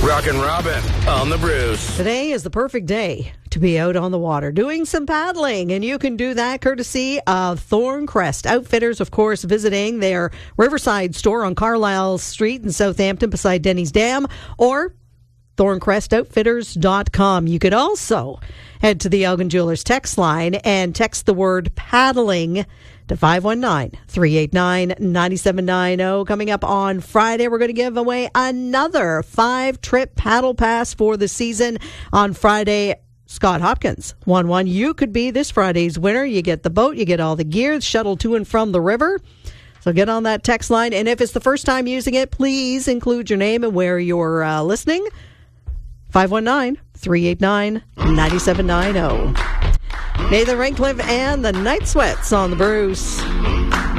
Rockin' Robin on the Bruce. Today is the perfect day to be out on the water doing some paddling, and you can do that courtesy of Thorncrest Outfitters, of course, visiting their Riverside store on Carlisle Street in Southampton beside Denny's Dam, or thorncrestoutfitters.com. You could also head to the Elgin Jewelers text line and text the word paddling to 519-389-9790. Coming up on Friday, we're going to give away another 5-trip paddle pass for the season. On Friday, Scott Hopkins won one. You could be this Friday's winner. You get the boat, you get all the gear, shuttle to and from the river. So get on that text line. And if it's the first time using it, please include your name and where you're listening. 519-389-9790. Nathan Ratcliffe and the Night Sweats on the Bruce.